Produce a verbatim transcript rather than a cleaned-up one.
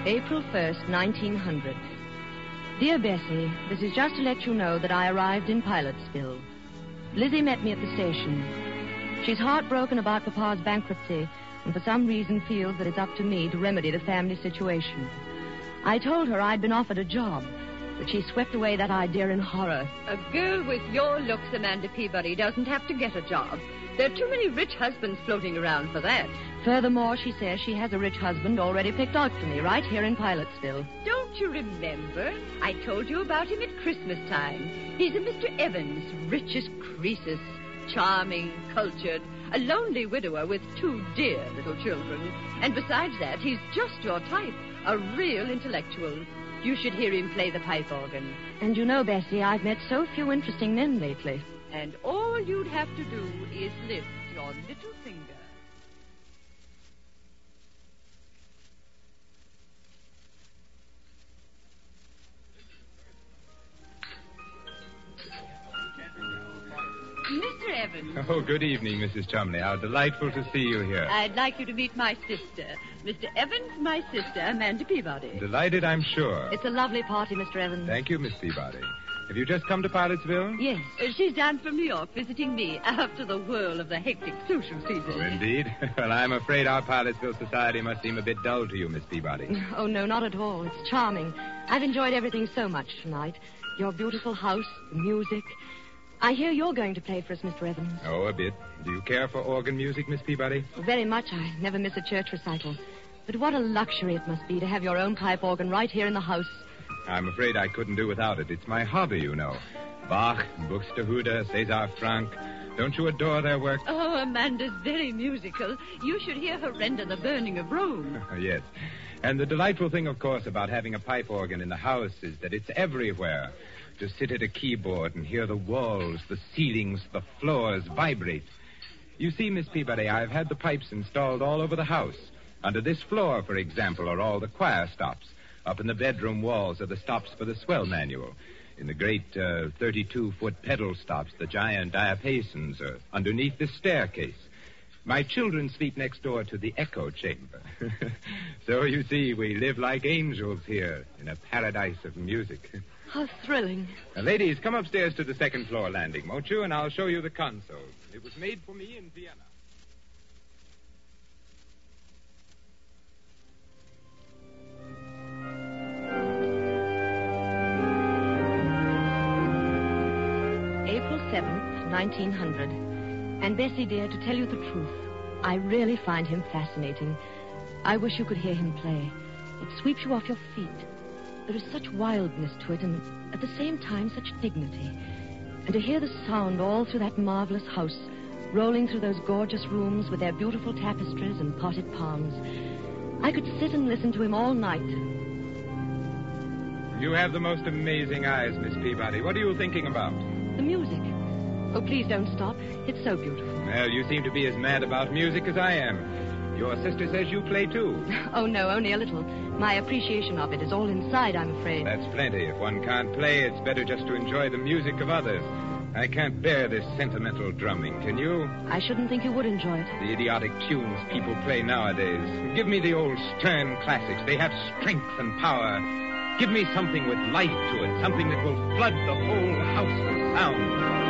April first, nineteen hundred. Dear Bessie, this is just to let you know that I arrived in Pilotsville. Lizzie met me at the station. She's heartbroken about Papa's bankruptcy and for some reason feels that it's up to me to remedy the family situation. I told her I'd been offered a job, but she swept away that idea in horror. A girl with your looks, Amanda Peabody, doesn't have to get a job. There are too many rich husbands floating around for that. Furthermore, she says she has a rich husband already picked out for me right here in Pilotsville. Don't you remember? I told you about him at Christmas time. He's a Mister Evans, rich as Croesus, charming, cultured, a lonely widower with two dear little children. And besides that, he's just your type, a real intellectual. You should hear him play the pipe organ. And you know, Bessie, I've met so few interesting men lately. And all you'd have to do is lift your little finger. Mister Evans. Oh, good evening, Missus Chumley. How delightful to see you here. I'd like you to meet my sister. Mister Evans, my sister, Amanda Peabody. Delighted, I'm sure. It's a lovely party, Mister Evans. Thank you, Miss Peabody. Have you just come to Pilotsville? Yes. Uh, she's down from New York visiting me after the whirl of the hectic social season. Oh, indeed. Well, I'm afraid our Pilotsville society must seem a bit dull to you, Miss Peabody. Oh, no, not at all. It's charming. I've enjoyed everything so much tonight. Your beautiful house, the music. I hear you're going to play for us, Mister Evans. Oh, a bit. Do you care for organ music, Miss Peabody? Very much. I never miss a church recital. But what a luxury it must be to have your own pipe organ right here in the house. I'm afraid I couldn't do without it. It's my hobby, you know. Bach, Buxtehude, César Franck. Don't you adore their work? Oh, Amanda's very musical. You should hear her render the Burning of Rome. Yes. And the delightful thing, of course, about having a pipe organ in the house is that it's everywhere. To sit at a keyboard and hear the walls, the ceilings, the floors vibrate. You see, Miss Peabody, I've had the pipes installed all over the house. Under this floor, for example, are all the choir stops. Up in the bedroom walls are the stops for the swell manual. In the great uh, thirty-two-foot pedal stops, the giant diapasons are underneath the staircase. My children sleep next door to the echo chamber. So, you see, we live like angels here in a paradise of music. How thrilling. Now, ladies, come upstairs to the second floor landing, won't you? And I'll show you the console. It was made for me in Vienna. April seventh, nineteen hundred. And Bessie, dear, to tell you the truth, I really find him fascinating. I wish you could hear him play. It sweeps you off your feet. There is such wildness to it, and at the same time such dignity. And to hear the sound all through that marvelous house, rolling through those gorgeous rooms with their beautiful tapestries and potted palms. I could sit and listen to him all night. You have the most amazing eyes, Miss Peabody. What are you thinking about? The music. Oh, please don't stop. It's so beautiful. Well, you seem to be as mad about music as I am. Your sister says you play, too. Oh, no, only a little. My appreciation of it is all inside, I'm afraid. That's plenty. If one can't play, it's better just to enjoy the music of others. I can't bear this sentimental drumming, can you? I shouldn't think you would enjoy it. The idiotic tunes people play nowadays. Give me the old stern classics. They have strength and power. Give me something with life to it, something that will flood the whole house with sound.